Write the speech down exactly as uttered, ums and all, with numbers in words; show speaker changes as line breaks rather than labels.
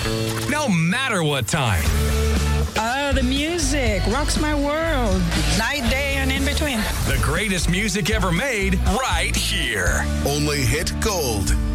No matter what time.
Oh, the music rocks my world. Night, day, and in between.
The greatest music ever made right here.
Only hit gold.